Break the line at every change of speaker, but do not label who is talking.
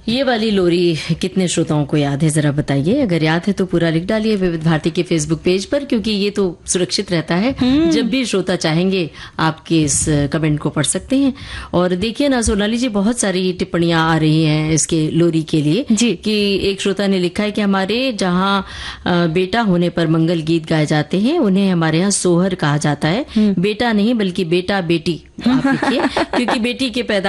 ये वाली लोरी कितने श्रोताओं को याद है, जरा बताइए। अगर याद है तो पूरा लिख डालिए विविध भारती के फेसबुक पेज पर, क्योंकि ये तो सुरक्षित रहता है। जब भी श्रोता चाहेंगे आपके इस कमेंट को पढ़ सकते हैं। और देखिए ना सोनाली जी, बहुत सारी टिप्पणियां आ रही हैं इसके लोरी के लिए
जी।
कि एक श्रोता ने लिखा है कि हमारे जहाँ बेटा होने पर मंगल गीत गाए जाते हैं, उन्हें हमारे यहाँ सोहर कहा जाता है। बेटा नहीं बल्कि बेटा बेटी आप लिखिए, क्योंकि बेटी के पैदा